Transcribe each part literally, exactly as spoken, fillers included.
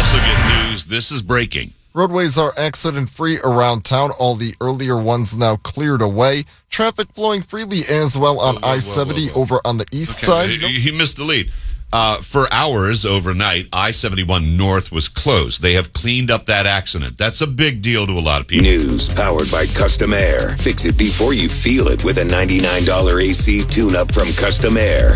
also get news. This is breaking. Roadways are accident-free around town. All the earlier ones now cleared away. Traffic flowing freely as well on Whoa, whoa, whoa, I seventy whoa, whoa. over on the east Okay, side. you, you missed the lead. Uh, for hours overnight, I seventy-one North was closed. They have cleaned up that accident. That's a big deal to a lot of people. News powered by Custom Air. Fix it before you feel it with a ninety-nine dollars A C tune-up from Custom Air.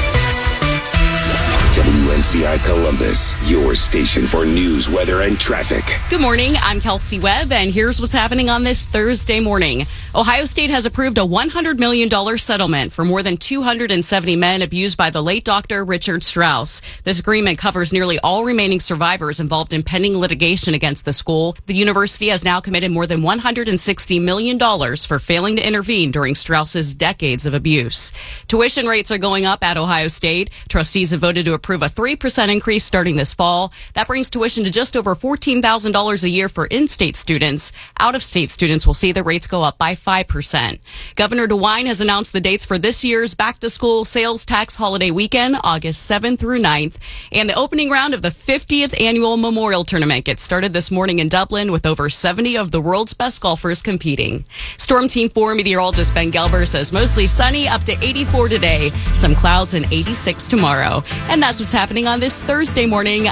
W N C I Columbus, your station for news, weather, and traffic. Good morning. I'm Kelsey Webb, and here's what's happening on this Thursday morning. Ohio State has approved a one hundred million dollars settlement for more than two hundred seventy men abused by the late Doctor Richard Strauss. This agreement covers nearly all remaining survivors involved in pending litigation against the school. The university has now committed more than one hundred sixty million dollars for failing to intervene during Strauss's decades of abuse. Tuition rates are going up at Ohio State. Trustees have voted to approve a three percent increase starting this fall. That brings tuition to just over fourteen thousand dollars a year for in-state students. Out-of-state students will see the rates go up by five percent. Governor DeWine has announced the dates for this year's back-to-school sales tax holiday weekend, August seventh through ninth, and the opening round of the fiftieth annual Memorial Tournament gets started this morning in Dublin with over seventy of the world's best golfers competing. Storm Team four meteorologist Ben Gelber says mostly sunny, up to eighty-four today, some clouds and eighty-six tomorrow. And that's what's happening on this Thursday morning.